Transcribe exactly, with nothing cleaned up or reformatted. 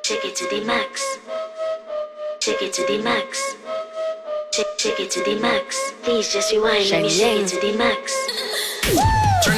Take it to the max. Take it to the max. Take, take it to the max. Please just rewind. Let me shake it to the max. Turn